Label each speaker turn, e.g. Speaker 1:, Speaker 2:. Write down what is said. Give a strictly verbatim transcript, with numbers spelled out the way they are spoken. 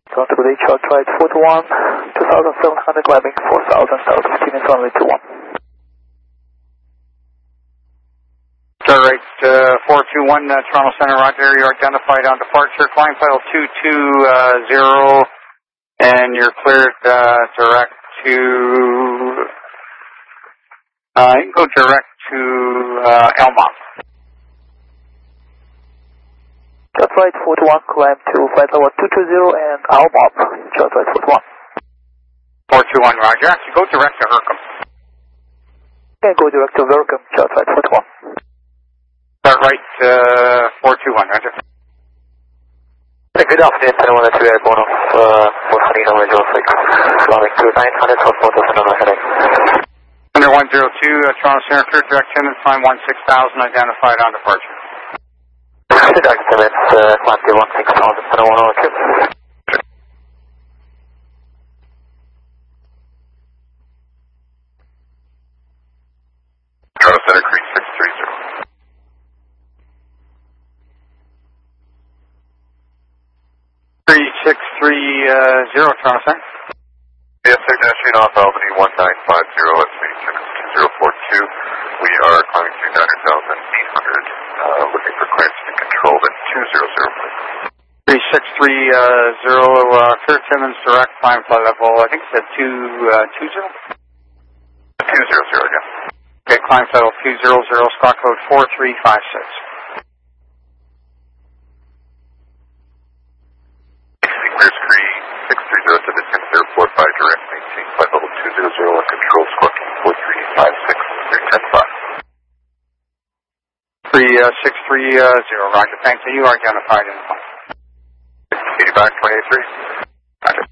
Speaker 1: Toronto Good day, chart right four two one, two thousand seven hundred, climbing four thousand, out of fifteen is runway two one.
Speaker 2: Chart right uh, four two one, uh, Toronto Center, Roger, you're identified on departure, climb file two two zero, and you're cleared uh, direct to, uh, you can go direct to uh, Elmont.
Speaker 1: Chart right four two one, climb to flight level two two zero and Almop. Chart right four two one.
Speaker 2: four two one, Roger. Actually, go direct to Hercom.
Speaker 1: Okay, go direct to Hercom. Chart right four two one.
Speaker 2: Chart right uh, four two one, Roger.
Speaker 1: Hey, good afternoon, ten one two airborne of uh, Moscone runway zero six. Flying to nine hundred for four thousand on heading.
Speaker 2: Under one zero two, uh, Toronto Center, clear direct Timmins, climb one six thousand, identified on departure.
Speaker 1: Direct Timmins, uh, climb to one six thousand, ten one oh two.
Speaker 3: Toronto Center, Creek six three zero.
Speaker 2: three six three zero, Toronto Center.
Speaker 3: Yes, Ignatian off Albany one nine five zero, let's meet Timmins two zero four two. We are climbing to nine thousand eight hundred, uh, looking for clearance to control at two zero zero, please.
Speaker 2: three six three zero, uh, clear Timmins, direct, climb flight level, I think it said two two zero?
Speaker 3: two zero zero, yeah.
Speaker 2: Okay, climb flight level two zero zero, squawk code four three five six.
Speaker 3: Clear Scree six three zero to the Timmins Airport by direct, maintain flight level two zero zero and control squawking four three five six, three ten five.
Speaker 2: three six three zero, Roger, thanks. So you are identified in the flight.
Speaker 3: eighty back, twenty-eight three.